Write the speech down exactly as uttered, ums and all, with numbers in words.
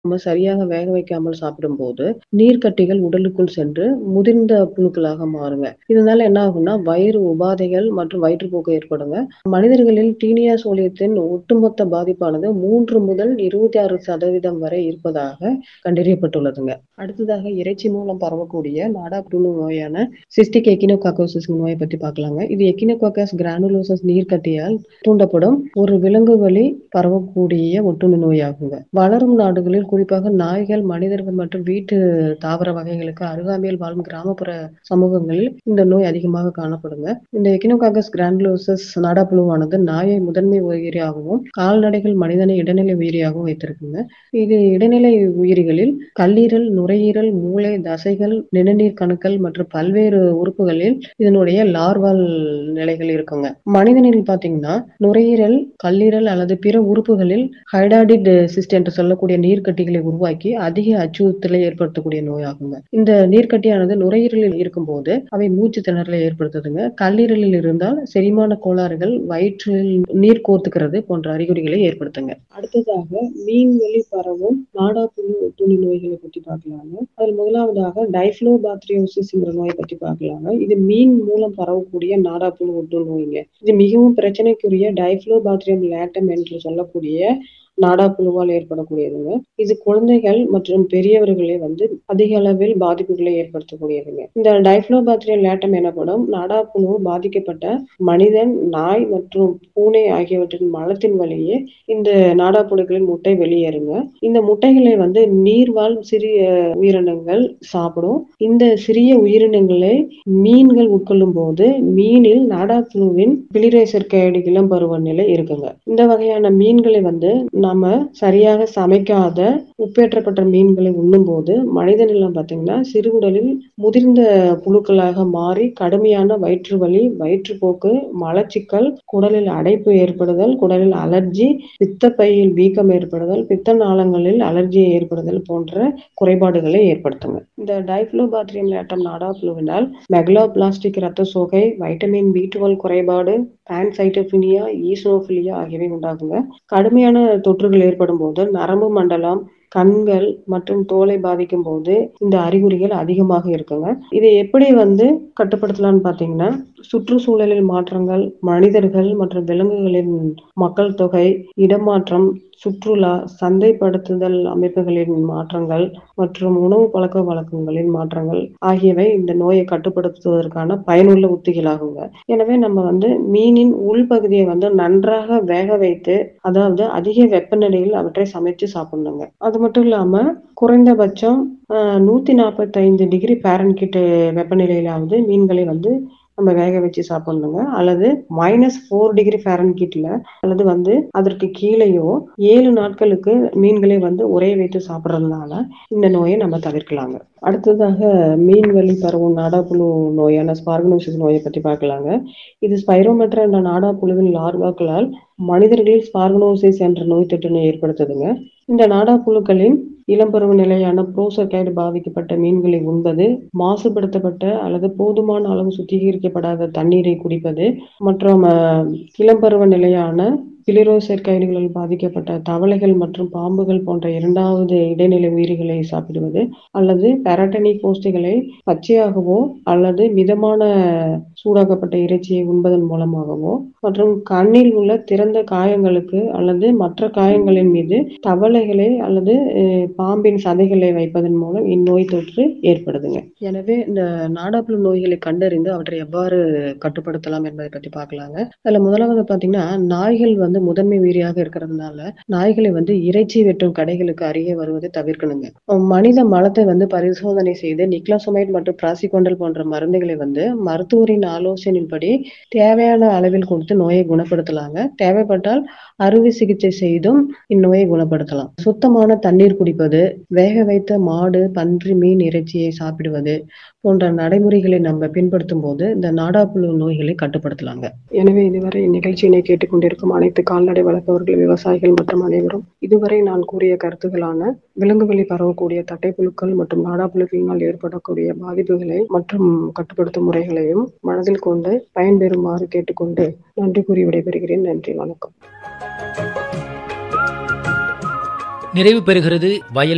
நம்ம சரியாக வேக வைக்காமல் சாப்பிடும்போது, நீர்க்கட்டிகள் உடலுக்குள் சென்று முதிர்ந்த புழுக்களாக மாறுங்க. இதனால என்ன ஆகும்னா, வயிறு உபாதைகள் மற்றும் வயிற்றுப்போக்கு ஏற்படுங்க. மனிதர்களில் டீனியா சோலியத்தின் ஒட்டுமொத்த பாதிப்பானது மூன்று முதல் இருபத்தி ஆறு சதவீதம் வரை இருப்பதாக கண்டறியப்பட்டுள்ளதுங்க. அடுத்ததாக இறைச்சி மூலம் பரவக்கூடிய நாடாப்புழு நோயான சிஸ்டிக் எக்கினோகாக்கோசிஸ் நோயை பத்தி பார்க்கலாங்க. இது எக்கினோகாக்கஸ் கிரானுலோசஸ் நீர்க்கட்டியால் தூண்டப்படும் ஒரு விலங்கு வழி பரவக்கூடிய ஒட்டுண்ணி நோயாகுங்க. வளரும் நாடுகளில் குறிப்பாக நாய்கள், மனிதர்கள் மற்றும் வீட்டு தாவர வகைகளுக்கு அருகாமையில் வாழும் கிராமப்புற சமூகங்களில் இந்த நோய் அதிகமாக காணப்படுங்க. இந்த எக்கினோகாக்கஸ் கிரானுலோசஸ் நாடாப்புழுவானது நாயை முதன்மை உயிரியாகவும், கால்நடைகள் மனிதனை இடைநிலை உயிரியாகவும் வைத்திருக்குங்க. இது இடைநிலை உயிரிகளில் கல்லீரல், நுரையீரல், மூளை, தசைகள், நிணநீர் கணுக்கள் மற்றும் பல்வேறு உறுப்புகளில் இதனுடைய லார்வால் நிலைகள் இருக்குங்க. மனிதனில் பாத்தீங்கன்னா நுரையீரல், கல்லீரல் அல்லது பிற உறுப்புகளில் ஹைடாடிட் சிஸ்ட் என்று சொல்லக்கூடிய நீர்க்கட்டிகளை உருவாக்கி அதிக அச்சுறுத்தலை ஏற்படுத்தக்கூடிய நோயாகுங்க. இந்த நீர்க்கட்டியானது நுரையீரலில் இருக்கும்போது அவை மூச்சு திணறலை ஏற்படுத்துதுங்க. கல்லீரலில் இருந்தால் செரிமான கோளாறுகள், வயிற்றில் நீர் கோர்த்துக்கிறது போன்ற அறிகுறிகளை ஏற்படுத்துங்க. அடுத்ததாக மீன் வழி பரவும் நாடாப்புழு ஒட்டுண்ணி நோய்களை பற்றி பார்க்கலாங்க. அதில் முதலாவதாக டைஃப்ளோபாத்ரியோசிஸ் என்ற நோயை பற்றி பார்க்கலாங்க. இது மீன் மூலம் பரவக்கூடிய நாடாப்புழு ஒட்டுண்ணி நோய்ங்க. இது மிகவும் பிரச்சனைக்குரிய டைஃப்ளோபாத்ரியம் லேட்டம் என்று சொல்லக்கூடிய நாடாப்புழுவால் ஏற்படக்கூடியதுங்க. இது குழந்தைகள் மற்றும் பெரியவர்களை வந்து அதிக அளவில் பாதிப்புகளை ஏற்படுத்தக்கூடியதுங்க. இந்த டைஃப்ளோபாத்ரியம் லேட்டம் எனப்படும் நாடாப்புழு பாதிக்கப்பட்ட மனிதன், நாய் மற்றும் பூனை ஆகியவற்றின் மலத்தின் வழியே இந்த நாடாப்புழுக்களின் முட்டை வெளியேறுங்க. இந்த முட்டைகளை வந்து நீர்வாழ் சிறிய உயிரினங்கள் சாப்பிடும். இந்த சிறிய உயிரினங்களை மீன்கள் உட்கொள்ளும் போது மீனில் நாடாப்புழுவின் பிளிரேசர்கைடு இளம் பருவ நிலை இருக்குங்க. இந்த வகையான மீன்களை வந்து நாம சரியாக சமைக்காத உப்பேற்றப்பட்ட மீன்களை உண்ணும் போது மனிதனிடம் பார்த்தீங்கன்னா சிறுகுடலில் முதிர்ந்த புழுக்களாக மாறி கடுமையான வயிற்று வலி, வயிற்றுப்போக்கு, மலச்சிக்கல், குடலில் அடைப்பு ஏற்படுதல், குடலில் அலர்ஜி, பித்தப்பையில் வீக்கம் ஏற்படுதல், பித்த நாளங்களில் அலர்ஜியை ஏற்படுதல் போன்ற குறைபாடுகளை ஏற்படுத்துங்க. இந்த டைஃப்ளோபாத்ரியம் லேட்டம் நாடாப்புழுவினால் மெகலோபிளாஸ்டிக் இரத்த சோகை, வைட்டமின் பி டுவெல்வ் குறைபாடு, பான்சைட்டோபினியா, ஈசோஃபிலியா ஆகியவை உண்டாகுங்க. கடுமையான தொற்றுகள் ஏற்படும் போது நரம்பு மண்டலம், கண்கள் மற்றும் தோலை பாதிக்கும் போது இந்த அறிகுறிகள் அதிகமாக இருக்குங்க. இதை எப்படி வந்து கட்டுப்படுத்தலாம்னு பாத்தீங்கன்னா, சுற்றுச்சூழலில் மாற்றங்கள், மனிதர்கள் மற்றும் விலங்குகளின் மக்கள் தொகை, இடமாற்றம், சுற்றுலா, சந்தைப்படுத்துதல் அமைப்புகளின் மாற்றங்கள் மற்றும் உணவு பழக்க வழக்கங்களின் மாற்றங்கள் ஆகியவை இந்த நோயை கட்டுப்படுத்துவதற்கான பயனுள்ள உத்திகளாகுங்க. எனவே நம்ம வந்து மீனின் உள்பகுதியை வந்து நன்றாக வேக வைத்து, அதாவது அதிக வெப்பநிலையில் அவற்றை சமைச்சு சாப்பிடணுங்க. அது மட்டும் இல்லாம குறைந்தபட்சம் நூத்தி நாற்பத்தி ஐந்து டிகிரி பாரன்ஹீட் வெப்பநிலையிலாவது மீன்களை வந்து நம்ம வேக வச்சு சாப்பிடணுங்க. அல்லது மைனஸ் போர் டிகிரி பாரன்ஹீட்ல அல்லது வந்து அதற்கு கீழேயோ ஏழு நாட்களுக்கு மீன்களை வந்து உறைய வைத்து சாப்பிட்றதுனால இந்த நோயை நம்ம தவிர்க்கலாங்க. அடுத்ததாக மீன் வழி பரவும் நாடாப்புழு நோயான ஸ்பார்கனோசிஸ் நோயை பற்றி பார்க்கலாங்க. இது ஸ்பைரோமெட்ரா என்ற நாடாப்புழுவின் லார்வாக்களால் மனிதர்களில் ஸ்பார்கனோசிஸ் என்ற நோய் தொற்றினை ஏற்படுத்துதுங்க. இந்த நாடாப்புழுக்களின் இளம்பருவ நிலையான புரோசர்கைடு பாதிக்கப்பட்ட மீன்களை உண்பது, மாசுபடுத்தப்பட்ட அல்லது போதுமான அளவு சுத்திகரிக்கப்படாத தண்ணீரை குடிப்பது மற்றும் இளம்பருவ நிலையான பிளிரோசர்கைடுகளில் பாதிக்கப்பட்ட தவளைகள் மற்றும் பாம்புகள் போன்ற இரண்டாவது இடைநிலை உயிரிகளை சாப்பிடுவது அல்லது பெரட்டனி கோஷ்டிகளை பச்சையாகவோ அல்லது மிதமான சூடாக்கப்பட்ட இறைச்சியை உண்பதன் மூலமாகவோ மற்றும் கண்ணில் உள்ள திறந்த காயங்களுக்கு அல்லது மற்ற காயங்களின் மீது தவளைகளை அல்லது பாம்பின் சதைகளை வைப்பதன் மூலம் இந்நோய் தொற்று ஏற்படுதுங்க. எனவே இந்த நாடாப்புழு நோய்களை கண்டறிந்து அவற்றை எவ்வாறு கட்டுப்படுத்தலாம் என்பதை பற்றி பார்க்கலாங்க. அதுல முதலாவது பாத்தீங்கன்னா, நாய்கள் வந்து முதன்மை உயிரியாக இருக்கிறதுனால நாய்களை வந்து இறைச்சி வெட்டும் கடைகளுக்கு அருகே வருவதை தவிர்க்கணுங்க. மனித மலத்தை வந்து பரிசோதனை செய்து நிக்லோசமைட் மற்றும் பிராசிகோண்டல் போன்ற மருந்துகளை வந்து மருத்துவரின் ஆலோசனையின்படி தேவையான அளவில் கொடுத்து நோயை குணப்படுத்தலாங்க. தேவைப்பட்டால் அறுவை சிகிச்சை செய்தும் இந்நோயை குணப்படுத்தலாம். சுத்தமான தண்ணீர் குடிப்பது, வேக வைத்த மாடு, பன்றி, மீன் இறைச்சியை சாப்பிடுவது போன்ற நடைமுறைகளை நம்ம பின்படுத்தும் போது இந்த நாடாப்புழு நோய்களை கட்டுப்படுத்தலாங்க. எனவே இதுவரை இந்நிகழ்ச்சியினை கேட்டுக்கொண்டிருக்கும் அனைத்து கால்நடை வளர்ப்பவர்கள், விவசாயிகள் மற்றும் அனைவரும் இதுவரை நான் கூறிய கருத்துக்களான விலங்குகளில் பரவக்கூடிய தட்டைப்புழுக்கள் மற்றும் நாடாப்புழுக்களினால் ஏற்படக்கூடிய பாதிப்புகளை மற்றும் கட்டுப்படுத்தும் முறைகளையும் மனதில் கொண்டு பயன்பெறுமாறு கேட்டுக்கொண்டு நன்றி கூறி விடைபெறுகிறேன். நன்றி, வணக்கம். நிறைவு பெறுகிறது வயல்